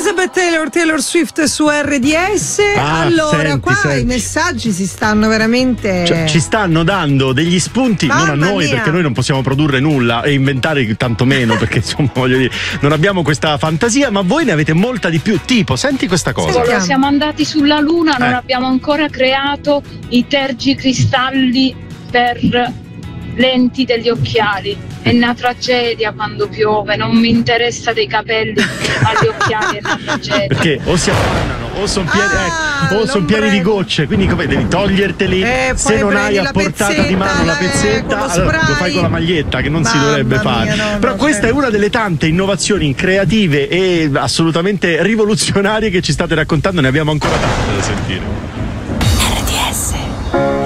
Elizabeth Taylor Swift su RDS. Allora, senti, qua i messaggi si stanno veramente. Cioè, ci stanno dando degli spunti, non a noi, perché noi non possiamo produrre nulla e inventare tanto meno, perché insomma voglio dire, non abbiamo questa fantasia, ma voi ne avete molta di più. Tipo, senti questa cosa. Siamo andati sulla Luna, non abbiamo ancora creato i tergicristalli per lenti degli occhiali. È una tragedia quando piove, non mi interessa dei capelli agli occhiali, è una tragedia. Perché o si affannano o sono pieni, son pieni di gocce, quindi come devi toglierteli, se non hai a portata di mano la pezzetta, allora lo fai con la maglietta, che non si dovrebbe fare. Però questa è una delle tante innovazioni creative e assolutamente rivoluzionarie che ci state raccontando, ne abbiamo ancora tante da sentire.